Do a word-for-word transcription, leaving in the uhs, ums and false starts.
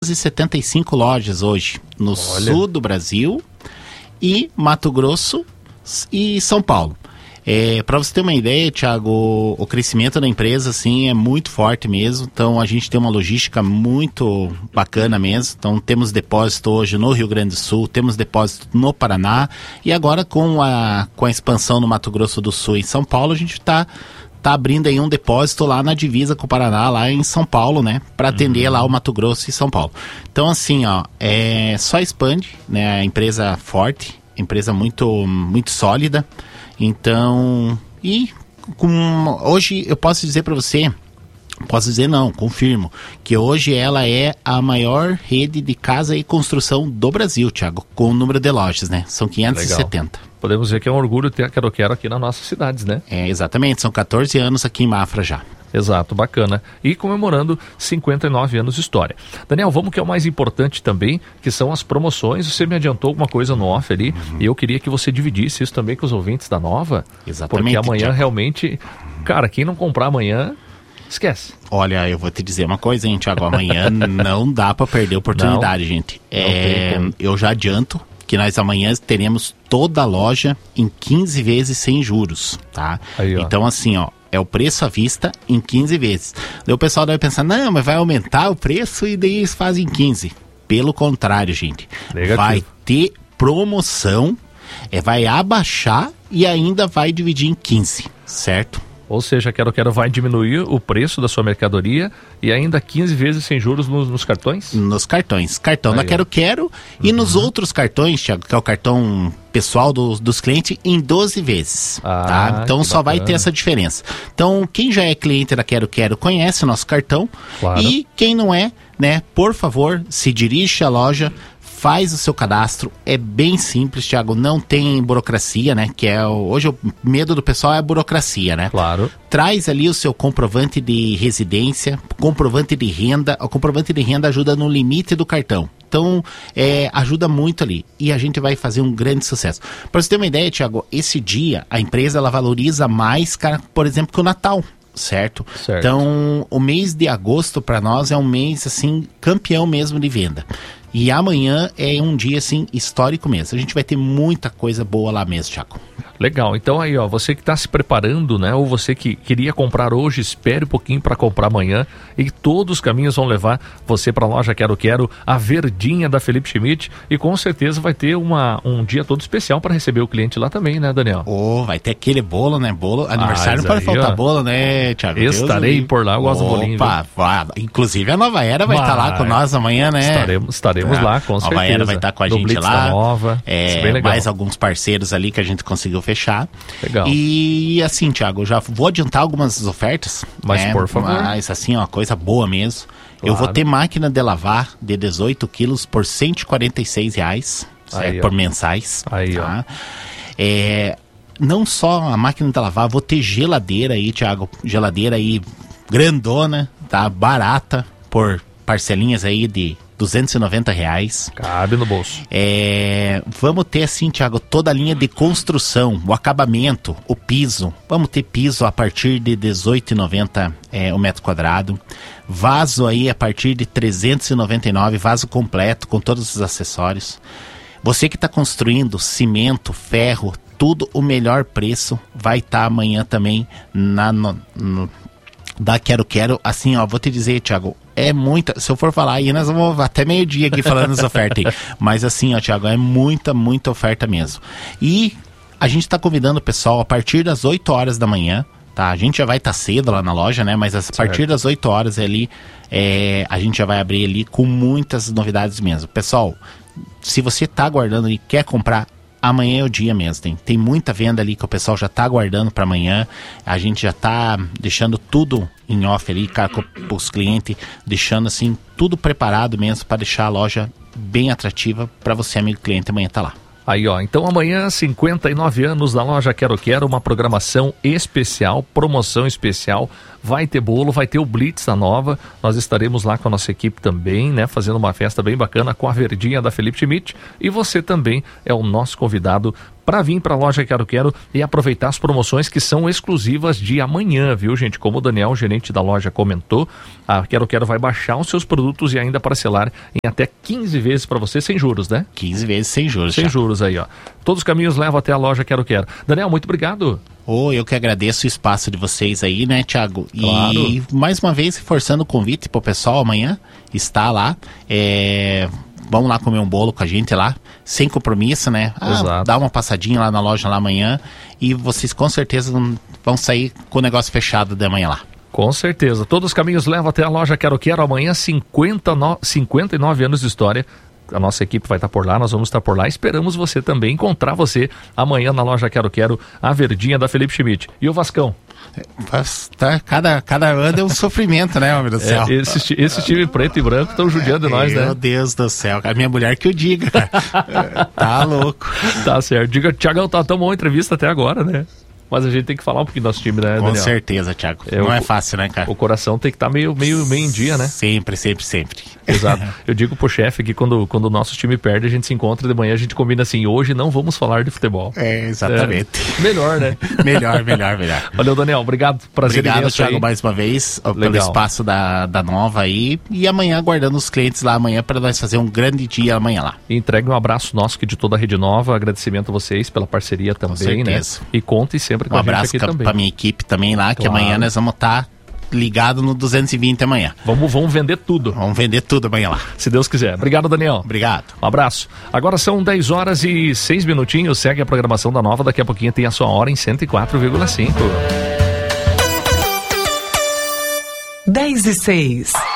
e setenta e cinco lojas hoje no Olha. sul do Brasil e Mato Grosso e São Paulo. É, para você ter uma ideia, Thiago, o crescimento da empresa assim, é muito forte mesmo. Então a gente tem uma logística muito bacana mesmo. Então temos depósito hoje no Rio Grande do Sul, temos depósito no Paraná e agora com a, com a expansão no Mato Grosso do Sul e São Paulo, a gente está tá abrindo aí um depósito lá na divisa com o Paraná, lá em São Paulo, né? Para atender uhum. lá o Mato Grosso e São Paulo. Então assim, ó, é, só expande, né? A empresa forte, empresa muito, muito sólida. Então, e com, hoje eu posso dizer para você, posso dizer não, confirmo, que hoje ela é a maior rede de casa e construção do Brasil, Thiago, com o número de lojas, né? São quinhentas e setenta. Legal. Podemos dizer que é um orgulho ter a Quero Quero aqui nas nossas cidades, né? É, exatamente, são quatorze anos aqui em Mafra já. Exato, bacana. E comemorando cinquenta e nove anos de história. Daniel, vamos que é o mais importante também, que são as promoções. Você me adiantou alguma coisa no off ali, uhum. e eu queria que você dividisse isso também com os ouvintes da Nova. Exatamente. Porque amanhã realmente, cara, quem não comprar amanhã, esquece. Olha, eu vou te dizer uma coisa, hein, Thiago, amanhã não dá para perder a oportunidade, não, gente. É, eu já adianto que nós amanhã teremos toda a loja em quinze vezes sem juros, tá? Aí, então assim, ó, é o preço à vista em quinze vezes. Daí o pessoal deve pensar, não, mas vai aumentar o preço e daí eles fazem quinze. Pelo contrário, gente. Negativo. Vai ter promoção, é, vai abaixar e ainda vai dividir em quinze, certo? Ou seja, a Quero Quero vai diminuir o preço da sua mercadoria e ainda quinze vezes sem juros nos, nos cartões? Nos cartões. Cartão da Quero Quero uhum. e nos outros cartões, Thiago, que é o cartão pessoal do, dos clientes, em doze vezes. Ah, tá? Então só bacana. Vai ter essa diferença. Então, quem já é cliente da Quero Quero conhece o nosso cartão. Claro. E quem não é, né, por favor, se dirige à loja, faz o seu cadastro, é bem simples, Thiago, não tem burocracia, né, que é, o, hoje o medo do pessoal é a burocracia, né? Claro. Traz ali o seu comprovante de residência, comprovante de renda, o comprovante de renda ajuda no limite do cartão. Então, é, ajuda muito ali. E a gente vai fazer um grande sucesso. Para você ter uma ideia, Thiago, esse dia a empresa ela valoriza mais, cara, por exemplo, que o Natal. Certo? Certo? Então, o mês de agosto para nós é um mês, assim, campeão mesmo de venda. E amanhã é um dia, assim, histórico mesmo. A gente vai ter muita coisa boa lá mesmo, Thiago. Legal. Então aí, ó, você que está se preparando, né? Ou você que queria comprar hoje, espere um pouquinho para comprar amanhã. E todos os caminhos vão levar você para a loja Quero Quero, a verdinha da Felipe Schmidt. E com certeza vai ter uma, um dia todo especial para receber o cliente lá também, né, Daniel? Oh, vai ter aquele bolo, né? Bolo, aniversário ah, não pode aí, faltar ó. Bolo, né, Thiago? Estarei Deus por lá, eu gosto do bolinho. Opa, vai. Inclusive a Nova Era vai estar tá lá com nós amanhã, né? Estaremos, estaremos é. lá, com Nova certeza. Nova Era vai estar tá com a do gente Blitz lá. Da Nova. É, mais alguns parceiros ali que a gente conseguiu fechar. Legal. E assim, Thiago, eu já vou adiantar algumas ofertas. Mas né? por favor. Mas assim, ó, coisa boa mesmo. Claro. Eu vou ter máquina de lavar de dezoito quilos por cento e quarenta e seis reais, aí, por mensais. Aí, tá? ó. É, não só a máquina de lavar, vou ter geladeira aí, Thiago. Geladeira aí grandona, tá? Barata, por parcelinhas aí de duzentos e noventa reais. Cabe no bolso. É, vamos ter assim, Thiago, toda a linha de construção, o acabamento, o piso. Vamos ter piso a partir de dezoito reais e noventa centavos é, o metro quadrado. Vaso aí a partir de trezentos e noventa e nove reais, vaso completo com todos os acessórios. Você que está construindo cimento, ferro, tudo o melhor preço vai estar tá amanhã também na no, no, da Quero Quero. Assim, ó, vou te dizer, Thiago, é muita, se eu for falar aí, nós vamos até meio-dia aqui falando as ofertas aí. Mas assim, ó, Thiago, é muita, muita oferta mesmo. E a gente está convidando o pessoal a partir das oito horas da manhã, tá? A gente já vai estar tá cedo lá na loja, né? Mas a certo. partir das oito horas ali, é, a gente já vai abrir ali com muitas novidades mesmo. Pessoal, se você tá aguardando e quer comprar, amanhã é o dia mesmo, tem, tem muita venda ali que o pessoal já tá aguardando para amanhã. A gente já tá deixando tudo em off ali, cara, com os clientes, deixando assim tudo preparado mesmo para deixar a loja bem atrativa para você, amigo cliente, amanhã tá lá. Aí, ó, então amanhã, cinquenta e nove anos da loja Quero Quero, uma programação especial, promoção especial, vai ter bolo, vai ter o Blitz da Nova, nós estaremos lá com a nossa equipe também, né, fazendo uma festa bem bacana com a verdinha da Felipe Schmidt, e você também é o nosso convidado para vir para a loja Quero Quero e aproveitar as promoções que são exclusivas de amanhã, viu, gente? Como o Daniel, o gerente da loja, comentou, a Quero Quero vai baixar os seus produtos e ainda parcelar em até quinze vezes para você, sem juros, né? quinze vezes sem juros. Sem já. juros aí, ó. Todos os caminhos levam até a loja Quero Quero. Daniel, muito obrigado. Oh, eu que agradeço o espaço de vocês aí, né, Thiago? Claro. E mais uma vez, reforçando o convite pro pessoal amanhã, está lá, é... vamos lá comer um bolo com a gente lá, sem compromisso, né? Ah, Exato. dá uma passadinha lá na loja lá amanhã e vocês com certeza vão sair com o negócio fechado de amanhã lá. Com certeza. Todos os caminhos levam até a loja Quero Quero. Amanhã, cinquenta, no... cinquenta e nove anos de história. A nossa equipe vai estar por lá, nós vamos estar por lá. Esperamos você também, encontrar você amanhã na loja Quero Quero, a verdinha da Felipe Schmidt. E o Vascão? Tá, cada, cada ano é um sofrimento, né, homem do céu? É, esse, esse time preto e branco estão judiando de nós, né? Meu Deus do céu, a minha mulher que o diga, cara. Tá louco. Tá certo. Diga, Thiagão, tá tão boa a entrevista até agora, né? Mas a gente tem que falar um pouquinho do nosso time, né, Daniel? Com certeza, Thiago. É, Não o, é fácil, né, cara? O coração tem que estar tá meio, meio, meio em dia, né? Sempre, sempre, sempre. Exato. Eu digo pro chefe que quando, quando o nosso time perde, a gente se encontra de manhã, a gente combina assim, hoje não vamos falar de futebol. É, exatamente. É, melhor, né? melhor, melhor, melhor. Valeu, Daniel. Obrigado. Prazer Obrigado, Thiago, aí. mais uma vez, Legal. pelo espaço da, da Nova aí. E amanhã, aguardando os clientes lá amanhã, para nós fazer um grande dia amanhã lá. E entregue um abraço nosso aqui de toda a Rede Nova. Agradecimento a vocês pela parceria também, né? E contem sempre com um a gente abraço aqui também. Pra minha equipe também lá, que Claro. amanhã nós vamos estar ligado no duzentos e vinte amanhã. Vamos, vamos vender tudo. Vamos vender tudo amanhã lá. Se Deus quiser. Obrigado, Daniel. Obrigado. Um abraço. Agora são dez horas e seis minutinhos. Segue a programação da Nova. Daqui a pouquinho tem a sua hora em cento e quatro vírgula cinco. dez e seis.